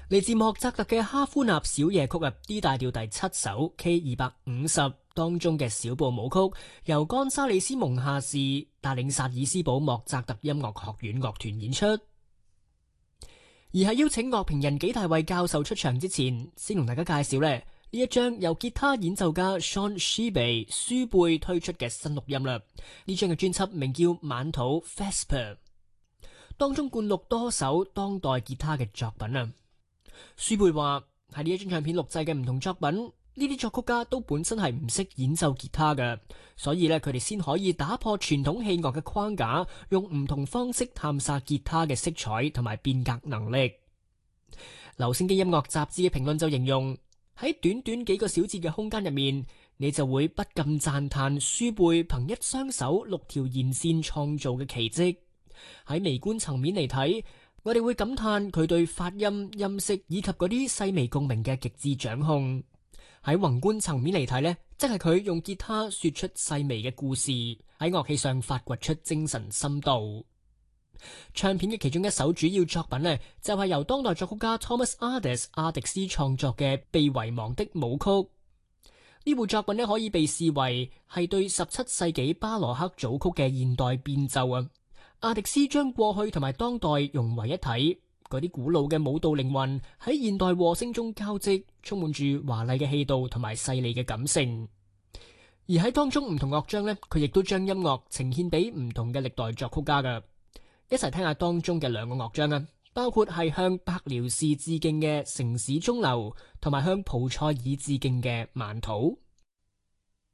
嚟自莫扎特嘅哈夫納小夜曲D 大調第7首 K250當中嘅小步舞曲，由岡沙里斯蒙夏士帶領薩爾斯堡莫扎特音樂學院樂團演出。而喺邀請樂評人紀大衛教授出場之前，先同大家介紹呢一張由吉他演奏家 Sean Shebe 舒貝推出嘅新錄音啦。呢張嘅專輯名叫《晚土 Vesper》，當中灌錄多首當代吉他嘅作品啊。舒貝話喺呢一張唱片錄製嘅唔同作品，呢啲作曲家都本身係唔識演奏吉他嘅，所以咧佢哋先可以打破傳統器樂嘅框架，用唔同方式探索吉他嘅色彩同埋變革能力。留聲機音樂雜誌嘅評論就形容，喺短短幾個小節嘅空間入面，你就會不禁讚嘆舒貝憑一雙手6條弦線創造嘅奇蹟。喺微觀層面嚟睇，我哋會感嘆佢對發音、音色以及嗰啲細微共鳴嘅極致掌控。喺宏觀層面嚟睇呢，即係佢用吉他說出細微嘅故事，喺樂器上發掘出精神深度。唱片嘅其中一首主要作品呢，就係由當代作曲家 Thomas Adès 阿迪斯創作嘅《被遺忘的舞曲》。呢部作品呢，可以被視為係對17世紀巴羅克組曲嘅現代變奏啊！阿迪斯將過去同埋當代融為一體，嗰啲古老嘅舞蹈靈魂喺現代和聲中交織，充滿住華麗嘅氣度同埋細膩嘅感性。而喺當中唔同樂章呢，佢亦都將音樂呈獻俾唔同嘅歷代作曲家噶。一齊聽下當中嘅2個樂章啊，包括係向白遼士致敬嘅城市鐘樓，同埋向蒲塞爾致敬嘅晚土。